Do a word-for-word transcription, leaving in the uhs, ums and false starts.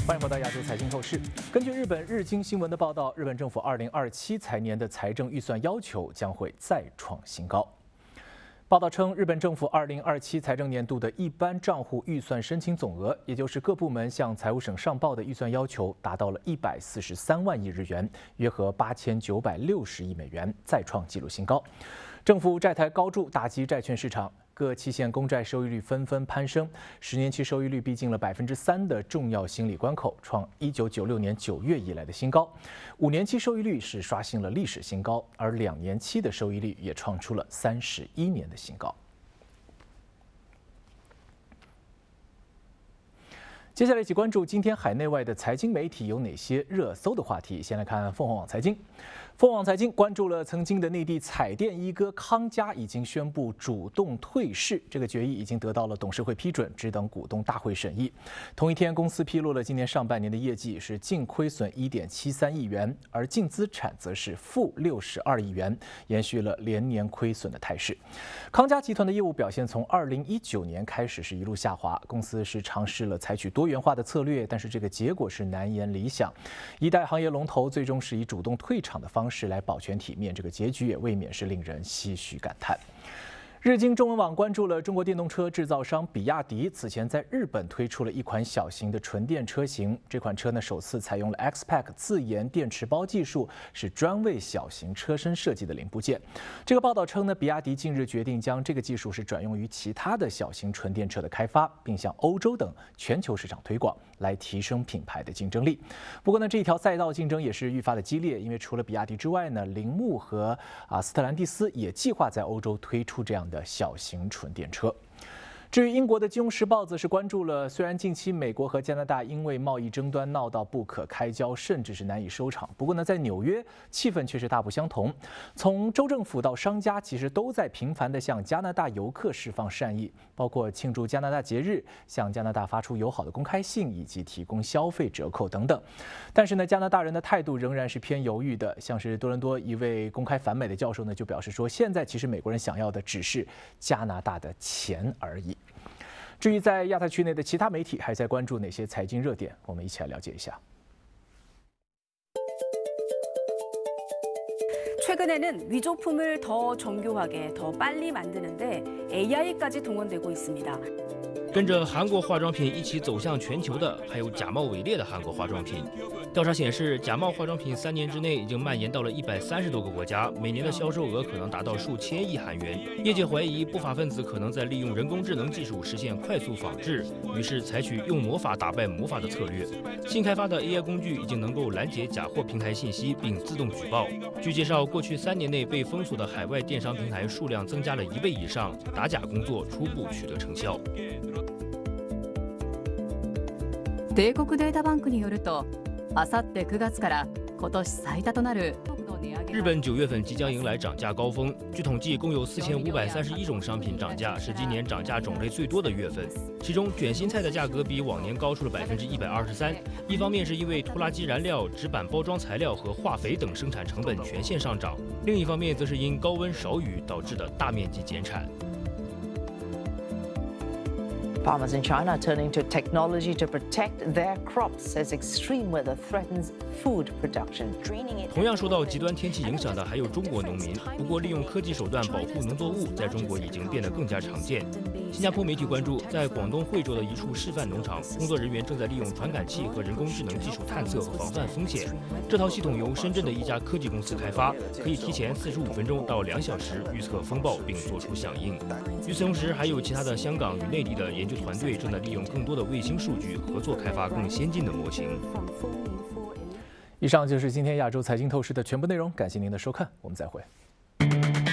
欢迎回到亚洲财经透视。根据日本日经新闻的报道，日本政府二零二七财年的财政预算要求将会再创新高。报道称，日本政府二零二七财政年度的一般账户预算申请总额，也就是各部门向财务省上报的预算要求，达到了一百四十三万亿日元，约合八千九百六十亿美元，再创纪录新高。政府债台高筑，打击债券市场。 各期限公债收益率纷纷攀升，十年期收益率逼近了百分之三的重要心理关口，创一九九六年九月以来的新高。五年期收益率是刷新了历史新高，而两年期的收益率也创出了三十一年的新高。接下来一起关注今天海内外的财经媒体有哪些热搜的话题。先来看凤凰网财经。 凤凰财经关注了曾经的内地彩电一哥康佳已经宣布主动退市，这个决议已经得到了董事会批准，只等股东大会审议。同一天，公司披露了今年上半年的业绩是净亏损一点七三亿元，而净资产则是负六十二亿元，延续了连年亏损的态势。康佳集团的业务表现从二零一九年开始是一路下滑，公司是尝试了采取多元化的策略，但是这个结果是难言理想。一代行业龙头最终是以主动退场的方式 方式来保全体面，这个结局也未免是令人唏嘘感叹。 日经中文网关注了中国电动车制造商比亚迪此前在日本推出了一款小型的纯电车型，这款车呢首次采用了 X-Pack 自研电池包技术，是专为小型车身设计的零部件。这个报道称呢，比亚迪近日决定将这个技术是转用于其他的小型纯电车的开发，并向欧洲等全球市场推广，来提升品牌的竞争力。不过呢，这一条赛道竞争也是愈发的激烈，因为除了比亚迪之外呢，铃木和啊斯特兰蒂斯也计划在欧洲推出这样的 的小型纯电车。至于英国的《金融时报》则是关注了，虽然近期美国和加拿大因为贸易争端闹到不可开交，甚至是难以收场，不过呢，在纽约气氛却是大不相同。从州政府到商家，其实都在频繁地向加拿大游客释放善意，包括庆祝加拿大节日、向加拿大发出友好的公开信，以及提供消费折扣等等。但是呢，加拿大人的态度仍然是偏犹豫的。像是多伦多一位公开反美的教授呢，就表示说，现在其实美国人想要的只是加拿大的钱而已。 至于在亚太区内的其他媒体还在关注哪些财经热点，我们一起来了解一下。 최근에는 위조품을 더 정교하게, 더 빨리 만드는데 에이아이까지 동원되고 있습니다. 跟着韩国化妆品一起走向全球的，还有假冒伪劣的韩国化妆品。调查显示，假冒化妆品三年之内已经蔓延到了一百三十多个国家，每年的销售额可能达到数千亿韩元。业界怀疑不法分子可能在利用人工智能技术实现快速仿制，于是采取用魔法打败魔法的策略。新开发的 A I 工具已经能够拦截假货平台信息并自动举报。据介绍，过去三年内被封鎖的海外電商平台数量增加了一倍以上，打假工作初步取得成效。 帝国データバンクによると、あさってくがつから今年最多となる。 日本九月份即将迎来涨价高峰，据统计，共有四千五百三十一种商品涨价，是今年涨价种类最多的月份。其中，卷心菜的价格比往年高出了百分之一百二十三。一方面是因为拖拉机燃料、纸板包装材料和化肥等生产成本全线上涨；另一方面则是因高温少雨导致的大面积减产。 Farmers in China are turning to technology to protect their crops as extreme weather threatens food production. 同样受到极端天气影响的还有中国农民，不过利用科技手段保护农作物，在中国已经变得更加常见。新加坡媒体关注，在广东惠州的一处示范农场，工作人员正在利用传感器和人工智能技术探测和防范风险。这套系统由深圳的一家科技公司开发，可以提前四十五分钟到两小时预测风暴并做出响应。与此同时，还有其他的香港与内地的研究 团队正在利用更多的卫星数据，合作开发更先进的模型。 以上就是今天亚洲财经透视的全部内容，感谢您的收看，我们再会。